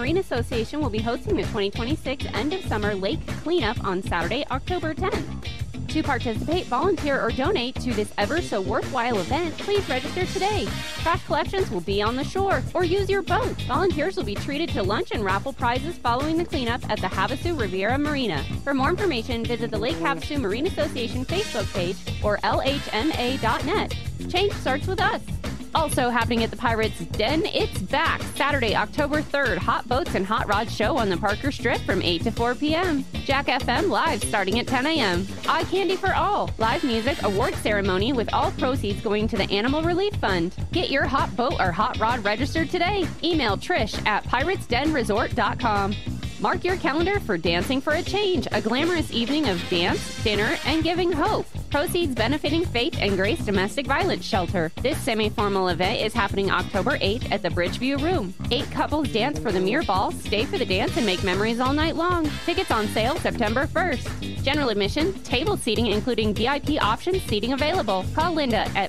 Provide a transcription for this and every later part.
Marine Association will be hosting the 2026 End of Summer Lake Cleanup on Saturday, October 10th. To participate, volunteer, or donate to this ever so worthwhile event, please register today. Trash collections will be on the shore, or use your boat. Volunteers will be treated to lunch and raffle prizes following the cleanup at the Havasu Riviera Marina. For more information, visit the Lake Havasu Marine Association Facebook page or lhma.net. Change starts with us. Also happening at the Pirates Den, it's back. Saturday, October 3rd, Hot Boats and Hot Rods show on the Parker Strip from 8 to 4 p.m. Jack FM live starting at 10 a.m. Eye Candy for All, live music, award ceremony with all proceeds going to the Animal Relief Fund. Get your hot boat or hot rod registered today. Email Trish at piratesdenresort.com. Mark your calendar for Dancing for a Change, a glamorous evening of dance, dinner, and giving hope. Proceeds benefiting Faith and Grace Domestic Violence Shelter. This semi-formal event is happening October 8th at the Bridgeview Room. 8 couples dance for the Muir Ball, stay for the dance, and make memories all night long. Tickets on sale September 1st. General admission, table seating including VIP options, seating available. Call Linda at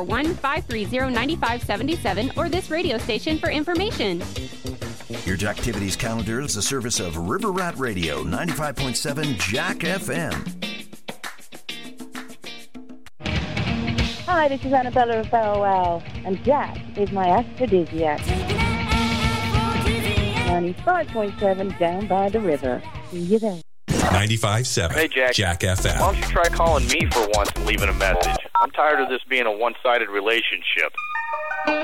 541-530-9577 or this radio station for information. Your Jacktivities calendar is a service of River Rat Radio, 95.7 Jack FM. Hi, this is Annabella of Bow Wow, and Jack is my aphrodisiac. 95.7 down by the river. See you there. 95.7 Hey, Jack FM. Why don't you try calling me for once and leaving a message? I'm tired of this being a one-sided relationship.